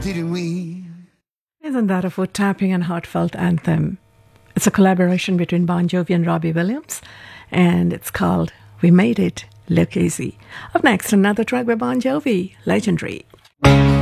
didn't we? Isn't that a foot-tapping and heartfelt anthem? It's a collaboration between Bon Jovi and Robbie Williams, and it's called We Made It Look Easy. Up next, another track by Bon Jovi, Legendary.